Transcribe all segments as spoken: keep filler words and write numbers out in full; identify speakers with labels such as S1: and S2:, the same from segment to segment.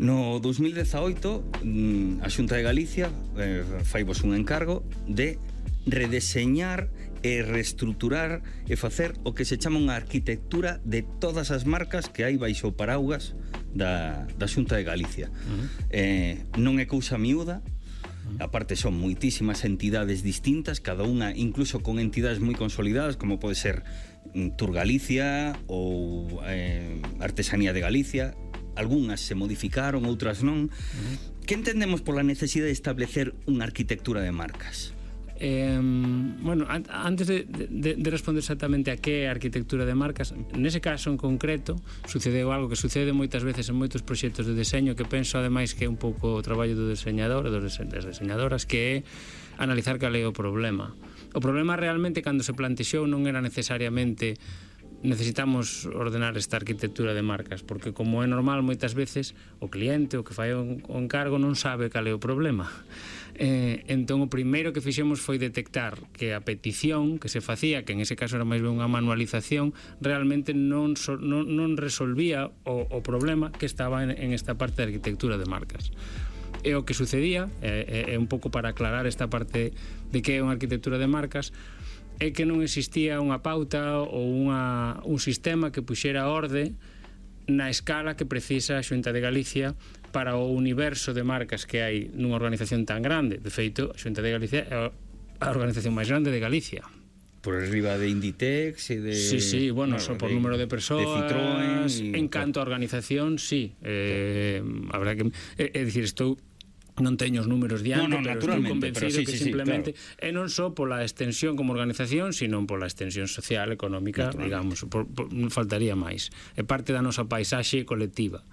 S1: No dous mil dezaoito, a Xunta de Galicia eh, faivos un encargo de redeseñar e reestruturar e facer o que se chama unha arquitectura de todas as marcas que hai baixo o paraugas da, da Xunta de Galicia. Uh-huh. eh, non é cousa miúda. Aparte son moitísimas entidades distintas, cada unha incluso con entidades moi consolidadas, como pode ser Tour Galicia ou eh, Artesanía de Galicia. Algúnas se modificaron, outras non. Uh-huh. Que entendemos pola necesidade de establecer unha arquitectura de marcas?
S2: Eh, bueno, an antes de, de, de responder exactamente a que é a arquitectura de marcas, nese caso en concreto sucedeu algo que sucede moitas veces en moitos proxectos de deseño, que penso ademais que é un pouco o traballo do diseñador, das diseñadoras, que é analizar cal é o problema. O problema realmente, cando se plantexou, non era necesariamente necesitamos ordenar esta arquitectura de marcas, porque como é normal moitas veces o cliente, o que fai o encargo, non sabe cal é o problema. Eh, entón o primeiro que fixemos foi detectar que a petición que se facía, que en ese caso era máis ben unha manualización, realmente non, so, non, non resolvía o, o problema que estaba en, en esta parte de arquitectura de marcas. E o que sucedía, é, é un pouco para aclarar esta parte de que é unha arquitectura de marcas, é que non existía unha pauta ou unha, un sistema que puxera orde na escala que precisa a Xunta de Galicia para o universo de marcas que hai nunha organización tan grande. De feito, a Xunta de Galicia é a organización máis grande de Galicia.
S1: Por arriba de Inditex e de...
S2: Sí, sí, bueno, no, so por de, número de persoas, de
S1: Citroën
S2: y... en canto a organización, sí. Eh, habrá que... É, é dicir, estou... non teño os números diante,
S1: no, no,
S2: pero estou convencido
S1: sí,
S2: que
S1: sí,
S2: simplemente
S1: sí, claro.
S2: E non só pola extensión como organización, sino pola extensión social, económica, digamos, por, por, non faltaría máis. É parte da nosa paisaxe colectiva.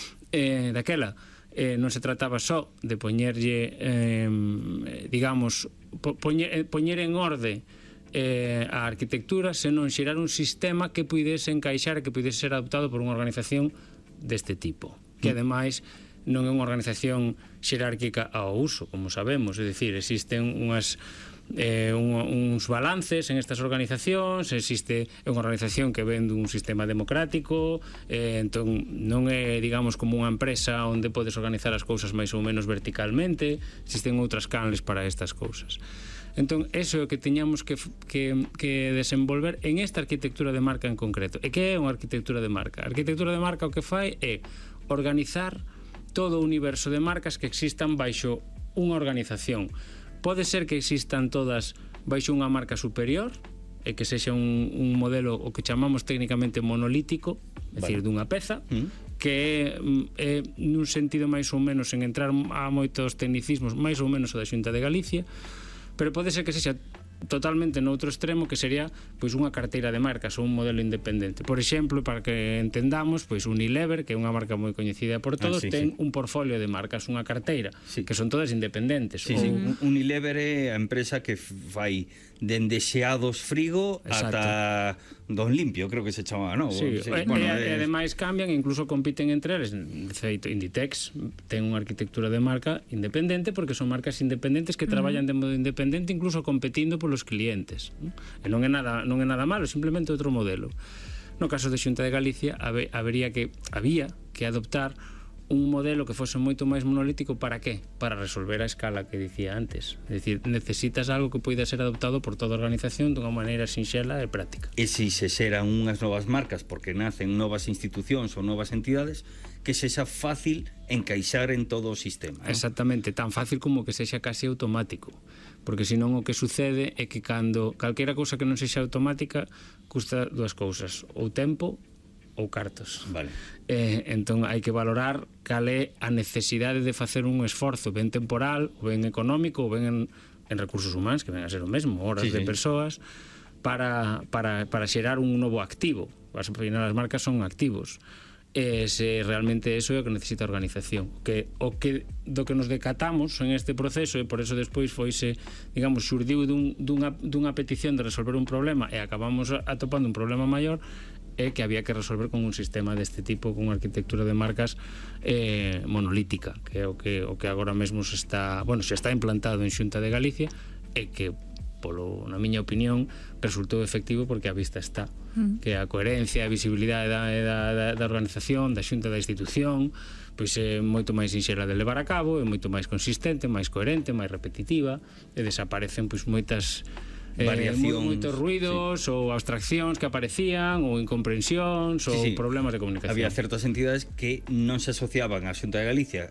S2: Eh, daquela, eh, non se trataba só de poñerlle, eh, digamos, po, poñer, poñer en orde eh, a arquitectura, senón xerar un sistema que puidese encaixar e que puidese ser adoptado por unha organización deste tipo, que ademais non é unha organización xerárquica ao uso, como sabemos, é dicir, existen unhas eh, un, uns balances en estas organizacións, existe unha organización que ven dun sistema democrático, eh, entón non é, digamos, como unha empresa onde podes organizar as cousas máis ou menos verticalmente, existen outras canles para estas cousas. Entón, eso é o que teñamos que, que, que desenvolver en esta arquitectura de marca en concreto. E que é unha arquitectura de marca? A arquitectura de marca o que fai é organizar todo o universo de marcas que existan baixo unha organización. Pode ser que existan todas baixo unha marca superior e que sexa un, un modelo o que chamamos técnicamente monolítico, é dicir, vale, dunha peza, mm. que é, é nun sentido máis ou menos, en entrar a moitos tecnicismos, máis ou menos o da Xunta de Galicia, pero pode ser que sexa totalmente noutro extremo, que sería pois unha carteira de marcas ou un modelo independente. Por exemplo, para que entendamos, pois Unilever, que é unha marca moi coñecida por todos, ah, sí, ten sí. un portfolio de marcas, unha carteira, sí. que son todas independentes.
S1: Sí, ou... sí. Unilever é a empresa que fai dende Xeados Frigo ata Don Limpio, creo que se chamaba, non?
S2: Sí, sí. E, bueno, e, e ademais cambian e incluso compiten entre eles. De feito, Inditex ten unha arquitectura de marca independente, porque son marcas independentes que traballan de modo independente, incluso competindo polos clientes. E non é nada, non é nada malo, simplemente outro modelo. No caso de Xunta de Galicia, habería que había que adoptar un modelo que fose moito máis monolítico. Para qué? Para resolver a escala que dicía antes. É dicir, necesitas algo que poida ser adoptado por toda a organización dunha maneira sinxela e práctica.
S1: E se se xeran unhas novas marcas porque nacen novas institucións ou novas entidades, que sexa fácil encaixar en todo o sistema, ¿no?
S2: Exactamente, tan fácil como que sexa casi automático, porque senón o que sucede é que cando calquera cousa que non sexa automática custa dúas cousas, ou tempo ou cartos.
S1: Vale.
S2: Eh, entón hai que valorar cal é a necesidade de facer un esforzo ben temporal, ou ben económico, ou ben en, en recursos humanos, que ven a ser o mesmo, horas sí, de sí. persoas, para, para, para xerar un novo activo. As, as marcas son activos. E se realmente eso é o que necesita a organización, que o que do que nos decatamos en este proceso, e por eso despois foise, digamos, xurdiu dun, dunha, dunha petición de resolver un problema e acabamos atopando un problema maior, é que había que resolver con un sistema deste tipo, con unha arquitectura de marcas eh, monolítica, que é o que, o que agora mesmo se está, bueno, se está implantado en Xunta de Galicia, e que, polo, na miña opinión, resultou efectivo porque a vista está. mm. que a coherencia, a visibilidade da, da, da, da organización, da xunta, da institución, pois é moito máis sinxela de levar a cabo, é moito máis consistente, máis coherente, máis repetitiva, e desaparecen pois moitas variacións, eh, moitos ruidos, sí, ou abstraccións que aparecían, ou incomprensións, ou sí, sí, problemas de comunicación.
S1: Había certas entidades que non se asociaban á Xunta de Galicia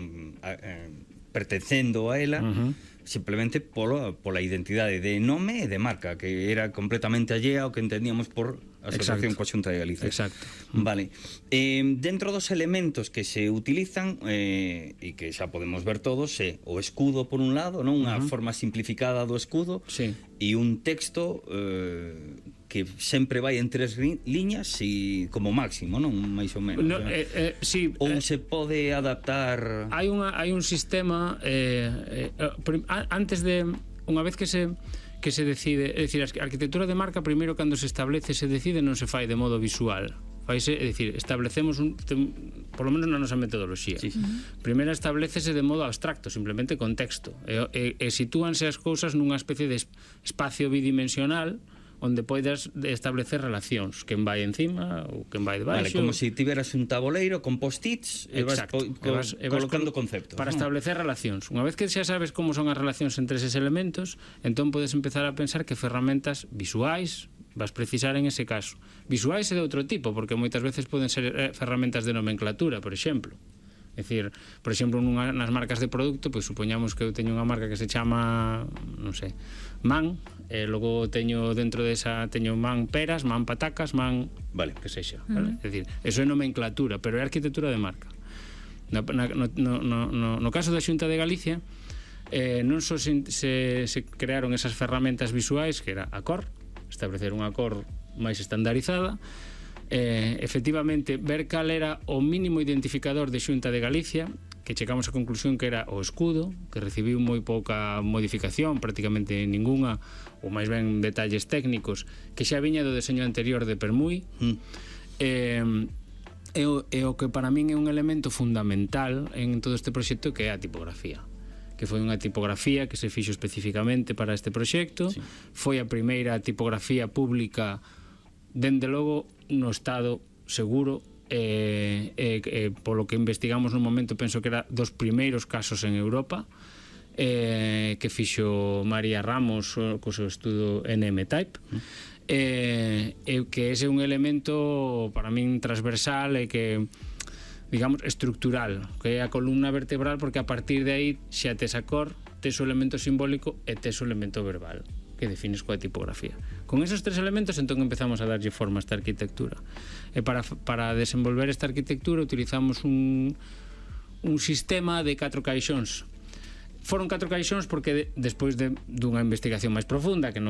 S1: a, a, pertencendo a ela, uh-huh, simplemente polo, pola identidade de nome e de marca, que era completamente allea ao que entendíamos por asociación coa Xunta de Galicia.
S2: Exacto.
S1: Vale. Eh, dentro dos elementos que se utilizan eh, e que xa podemos ver todos é o escudo por un lado, non, unha uh-huh, forma simplificada do escudo,
S2: sí,
S1: e un texto eh, que sempre vai en tres liñas e como máximo, non? Mais ou menos.
S2: No, eh, eh, sí,
S1: ou
S2: eh,
S1: se pode adaptar...
S2: Hai unha hai un sistema eh, eh, prim, antes de unha vez que se que se decide, é dicir, a arquitectura de marca primeiro cando se establece, se decide, non se fai de modo visual. Faise, é dicir, establecemos un tem, por lo menos na nosa metodoloxía. Sí, sí. Uh-huh. Primeiro establecese de modo abstracto, simplemente con texto. E, e, e sitúanse as cousas nunha especie de espacio bidimensional onde poidas establecer relacións, quen vai encima ou quen vai debaixo.
S1: Vale, como se si tiveras un tabuleiro con post-its e vas, co, co, vas, e vas colocando col, conceptos.
S2: Para, ¿no?, establecer relacións. Unha vez que xa sabes como son as relacións entre eses elementos, entón podes empezar a pensar que ferramentas visuais vas precisar en ese caso. Visuais e de outro tipo, porque moitas veces poden ser eh, ferramentas de nomenclatura, por exemplo. É dicir, por exemplo, nunha, nas marcas de produto, pois supoñamos que eu teño unha marca que se chama, non sei, Man, e logo teño dentro desa teño Man peras, Man patacas, Man, vale, que sexa, vale? Uh-huh. É dicir, eso é nomenclatura, pero é arquitectura de marca. Na, na, no, no, no, no caso da Xunta de Galicia, eh, non só se, se, se crearon esas ferramentas visuais, que era a cor, establecer unha cor máis estandarizada, Eh, efectivamente, ver cal era o mínimo identificador de Xunta de Galicia, que chegamos á conclusión que era o escudo, que recibiu moi pouca modificación, prácticamente ninguna, ou máis ben detalles técnicos, que xa viña do deseño anterior de Permuy. Mm. Eh, e, o, e o que para min é un elemento fundamental en todo este proxecto, que é a tipografía, que foi unha tipografía que se fixo especificamente para este proxecto. Sí. Foi a primeira tipografía pública, dende logo, no Estado seguro, e eh, eh, eh, polo que investigamos no momento penso que era dos primeiros casos en Europa, eh, que fixo María Ramos co seu estudo N M Type, mm. eh, eh, que ese é un elemento para min transversal e que, digamos, estructural, que é a columna vertebral, porque a partir de aí xa tes a cor, tes o elemento simbólico e tes o elemento verbal que defines coa tipografía. Con esos tres elementos entón empezamos a darlle forma a esta arquitectura. E para, para desenvolver esta arquitectura utilizamos un, un sistema de catro caixóns. Foron catro caixóns porque de, despois de, dunha investigación máis profunda, que non